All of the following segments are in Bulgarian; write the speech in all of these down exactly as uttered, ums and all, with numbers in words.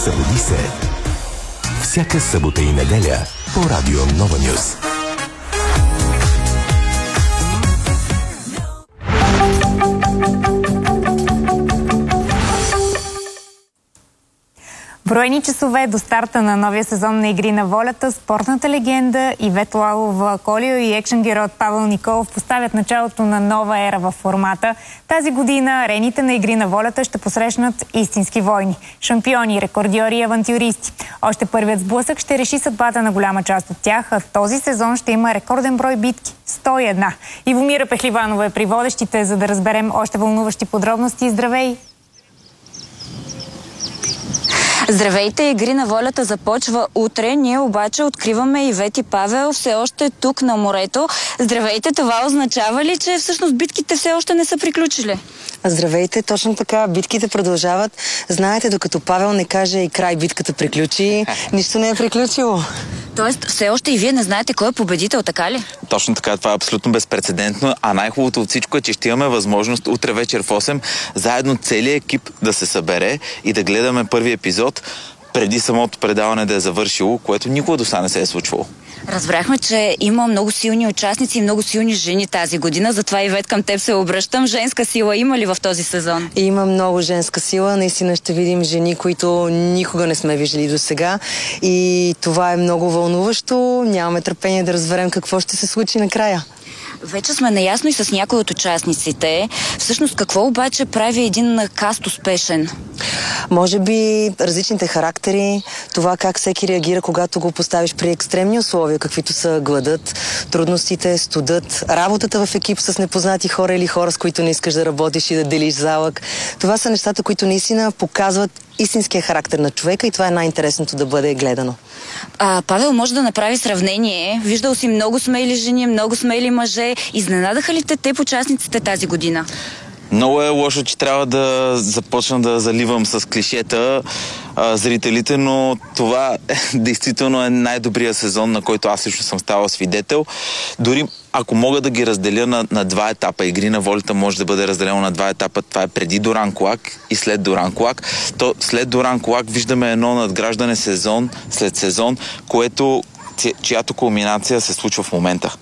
Събуди се. Всяка събота и неделя по Радио Нова Нюз. Броени часове до старта на новия сезон на Игри на волята, спортната легенда Ивет Лалова Колио и екшен геройът Павел Николов поставят началото на нова ера във формата. Тази година арените на Игри на волята ще посрещнат истински войни. Шампиони, рекордьори и авантюристи. Още първият сблъсък ще реши съдбата на голяма част от тях, а този сезон ще има рекорден брой битки – сто и една. Ивомира Пехливанова е при водещите, за да разберем още вълнуващи подробности. Здравей! Здравейте, Игри на волята започва утре. Ние обаче откриваме Ивет и Павел все още тук на морето. Здравейте, това означава ли, че всъщност битките все още не са приключили? Здравейте, точно така. Битките продължават. Знаете, докато Павел не каже и край битката приключи, нищо не е приключило. Тоест, все още и вие не знаете кой е победител, така ли? Точно така, това е абсолютно безпрецедентно, а най-хубавото от всичко е, че ще имаме възможност утре вечер в осем заедно целият екип да се събере и да гледаме първи епизод преди самото предаване да е завършило, което никога до сега не се е случвало. Разбрахме, че има много силни участници и много силни жени тази година, затова Ивет към теб се обръщам. Женска сила има ли в този сезон? Има много женска сила. Наистина ще видим жени, които никога не сме виждали до сега. И това е много вълнуващо. Нямаме търпение да разберем какво ще се случи накрая. Вече сме наясно и с някои от участниците. Всъщност какво обаче прави един каст успешен? Може би различните характери, това как всеки реагира, когато го поставиш при екстремни условия, каквито са гладът, трудностите, студът, работата в екип с непознати хора или хора, с които не искаш да работиш и да делиш залък. Това са нещата, които наистина показват истинския характер на човека и това е най-интересното да бъде гледано. А, Павел може да направи сравнение. Виждал си много смели жени, много смели мъже. Изненадаха ли те теб участниците тази година? Много е лошо, че трябва да започна да заливам с клишета а, зрителите, но това е, действително е най-добрият сезон, на който аз лично съм ставал свидетел. Дори ако мога да ги разделя на, на два етапа, Игри на волята може да бъде разделено на два етапа, това е преди Дуранкулак и след Дуранкулак, то след Дуранкулак виждаме едно надграждане сезон след сезон, което, чиято кулминация се случва в момента.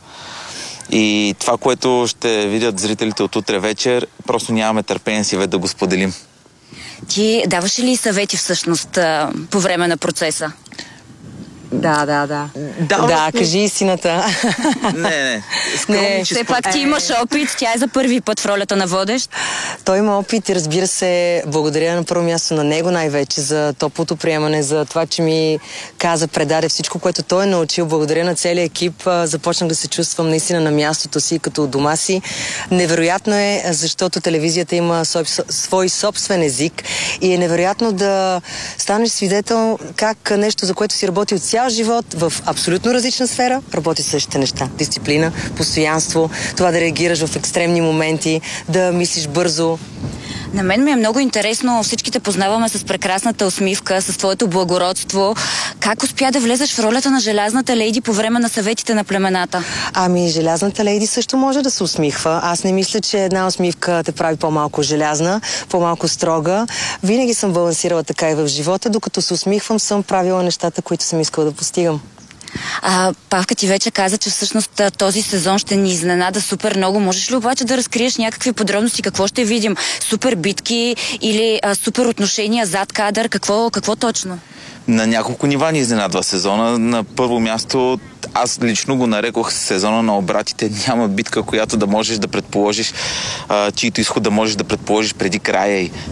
И това, което ще видят зрителите от утре вечер, просто нямаме търпение си да го споделим. Ти даваш ли съвети всъщност по време на процеса? Да, да, да. Да, да кажи истината. Не, не. не все пак ти имаш опит, тя е за първи път в ролята на водещ. Той има опит и разбира се, благодаря на първо място на него най-вече за топлото приемане, за това, че ми каза, предаде всичко, което той е научил. Благодаря на целия екип. Започнах да се чувствам наистина на мястото си, като дома си. Невероятно е, защото телевизията има свой собствен език и е невероятно да станеш свидетел как нещо, за което си работил цял живот в абсолютно различна сфера, работи същите неща. Дисциплина, постоянство, това да реагираш в екстремни моменти, да мислиш бързо. На мен ми е много интересно, всички те познаваме с прекрасната усмивка, с твоето благородство. Как успя да влезеш в ролята на желязната лейди по време на съветите на племената? Ами, желязната лейди също може да се усмихва. Аз не мисля, че една усмивка те прави по-малко желязна, по-малко строга. Винаги съм балансирала така и в живота, докато се усмихвам, съм правила нещата, които съм искала да постигам. А, Павка ти вече каза, че всъщност този сезон ще ни изненада супер много. Можеш ли обаче да разкриеш някакви подробности? Какво ще видим? Супер битки или а, супер отношения зад кадър? Какво, какво точно? На няколко нива ни изненадва сезона. На първо място, аз лично го нарекох сезона на обратите. Няма битка, която да можеш да предположиш, а, чието изход да можеш да предположиш преди края й.